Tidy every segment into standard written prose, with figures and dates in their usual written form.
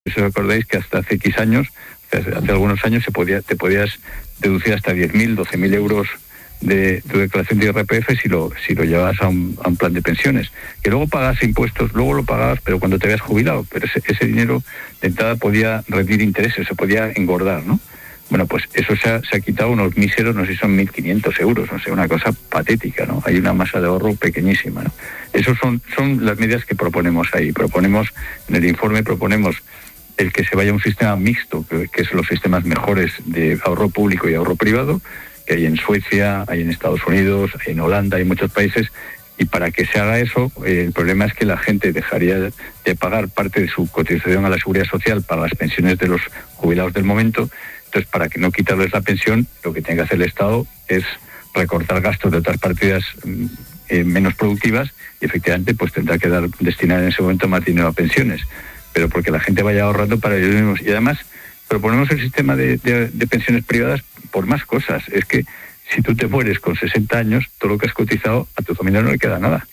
Si os acordáis que hasta hace X años, hace algunos años, te podías deducir hasta 10.000, 12.000 euros de tu declaración de IRPF si lo llevabas a un plan de pensiones. Que luego pagas impuestos, luego lo pagabas, pero cuando te habías jubilado. Pero ese dinero de entrada podía rendir intereses, se podía engordar, ¿no? Bueno, pues eso se ha quitado unos míseros, no sé si son 1.500 euros, no sé, una cosa patética, ¿no? Hay una masa de ahorro pequeñísima, ¿no? Esas son las medidas que proponemos ahí. En el informe proponemos el que se vaya a un sistema mixto, que es los sistemas mejores de ahorro público y ahorro privado, que hay en Suecia, hay en Estados Unidos, hay en Holanda, hay en muchos países, y para que se haga eso, el problema es que la gente dejaría de pagar parte de su cotización a la Seguridad Social para las pensiones de los jubilados del momento. Entonces, para que no quitarles la pensión, lo que tiene que hacer el Estado es recortar gastos de otras partidas menos productivas y efectivamente pues tendrá que destinar en ese momento más dinero a pensiones, pero porque la gente vaya ahorrando para ellos mismos. Y además proponemos el sistema de pensiones privadas por más cosas. Es que si tú te mueres con 60 años, todo lo que has cotizado a tu familia no le queda nada,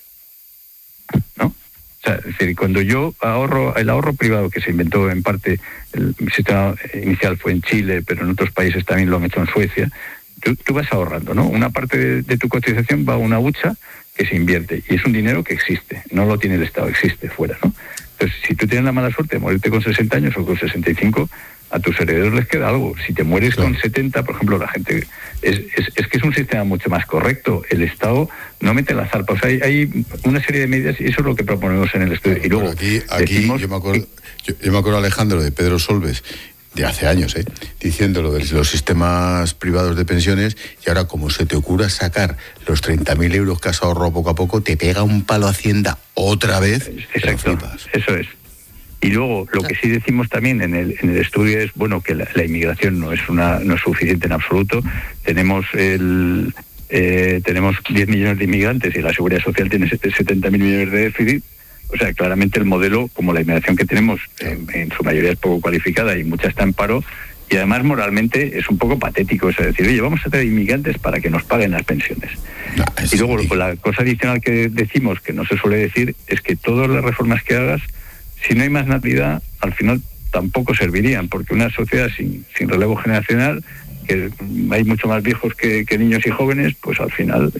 ¿no? O sea, es decir, cuando yo el ahorro privado que se inventó en parte, el sistema inicial fue en Chile, pero en otros países también lo han hecho en Suecia, tú vas ahorrando, ¿no? Una parte de tu cotización va a una hucha que se invierte, y es un dinero que existe, no lo tiene el Estado, existe fuera, ¿no? Entonces, si tú tienes la mala suerte de morirte con 60 años o con 65, a tus herederos les queda algo. Si te mueres con 70, por ejemplo, la gente... Es que es un sistema mucho más correcto. El Estado no mete la zarpa. O sea, hay una serie de medidas y eso es lo que proponemos en el estudio. Y luego aquí yo me acuerdo, Alejandro, de Pedro Solbes, de hace años, diciendo lo de los sistemas privados de pensiones, y ahora como se te ocurra sacar los 30.000 euros que has ahorrado poco a poco, te pega un palo Hacienda otra vez. Exacto, eso es. Y luego, lo que sí decimos también en el estudio es, bueno, que la inmigración no es suficiente en absoluto. Tenemos 10 millones de inmigrantes y la Seguridad Social tiene 70.000 millones de déficit. O sea, claramente el modelo, como la inmigración que tenemos, en su mayoría es poco cualificada y mucha está en paro, y además moralmente es un poco patético. Es decir, oye, vamos a traer inmigrantes para que nos paguen las pensiones. Y luego, la cosa adicional que decimos, que no se suele decir, es que todas las reformas que hagas, si no hay más natalidad, al final tampoco servirían, porque una sociedad sin relevo generacional, que hay mucho más viejos que niños y jóvenes, pues al final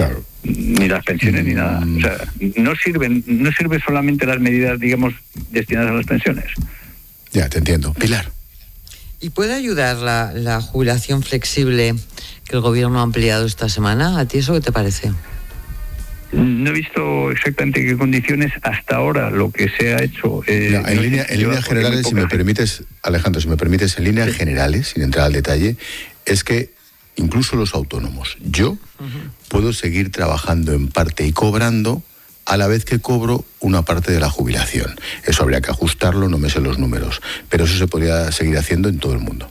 ni las pensiones ni nada. O sea, no sirve solamente las medidas, digamos, destinadas a las pensiones. Ya, te entiendo. Pilar. ¿Y puede ayudar la jubilación flexible que el gobierno ha ampliado esta semana? ¿A ti eso qué te parece? No he visto exactamente qué condiciones hasta ahora lo que se ha hecho. En líneas generales, si me permites, Alejandro, en líneas generales, sin entrar al detalle, es que incluso los autónomos, yo puedo seguir trabajando en parte y cobrando a la vez que cobro una parte de la jubilación. Eso habría que ajustarlo, no me sé los números, pero eso se podría seguir haciendo en todo el mundo.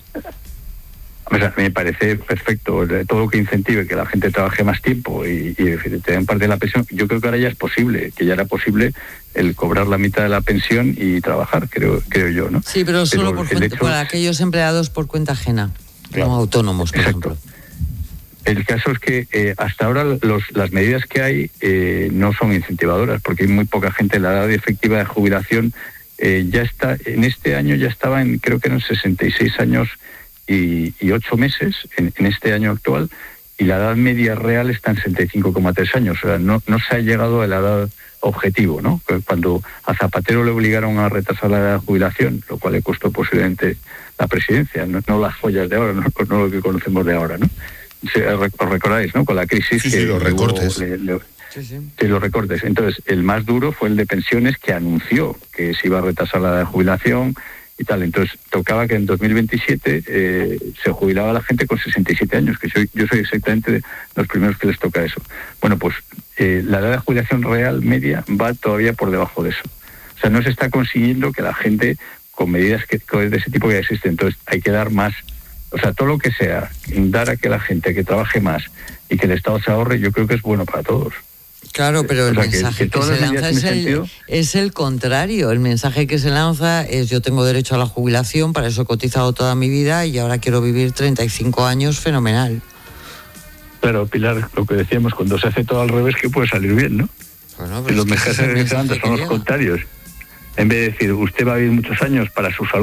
O sea, me parece perfecto todo lo que incentive que la gente trabaje más tiempo y te den parte de la pensión. Yo creo que ahora ya es posible, que ya era posible el cobrar la mitad de la pensión y trabajar, creo yo, ¿no? Sí, pero solo por aquellos empleados por cuenta ajena, como autónomos, por ejemplo. El caso es que hasta ahora las medidas que hay no son incentivadoras, porque hay muy poca gente. La edad efectiva de jubilación ya está, en este año ya estaba en, creo que eran 66 años y 8 meses en este año actual, y la edad media real está en 65,3 años. O sea, no se ha llegado a la edad objetivo, ¿no? Cuando a Zapatero le obligaron a retrasar la edad de jubilación, lo cual le costó posiblemente la presidencia, no las joyas de ahora, no lo que conocemos de ahora, ¿no? Os recordáis, ¿no? Con la crisis que los recortes. Sí, los recortes. Entonces, el más duro fue el de pensiones, que anunció que se iba a retrasar la edad de jubilación y tal. Entonces, tocaba que en 2027 se jubilaba la gente con 67 años, que yo soy exactamente de los primeros que les toca eso. Bueno, pues la edad de jubilación real media va todavía por debajo de eso. O sea, no se está consiguiendo que la gente, con medidas de ese tipo que ya existen, entonces hay que dar más. O sea, todo lo que sea, dar a que la gente que trabaje más y que el Estado se ahorre, yo creo que es bueno para todos. Claro, pero el mensaje que se lanza es el contrario. El mensaje que se lanza es: yo tengo derecho a la jubilación, para eso he cotizado toda mi vida y ahora quiero vivir 35 años fenomenal. Claro, Pilar, lo que decíamos, cuando se hace todo al revés, que puede salir bien, ¿no? Bueno, y los mensajes que se lanzan son los contrarios. En vez de decir, usted va a vivir muchos años para su salud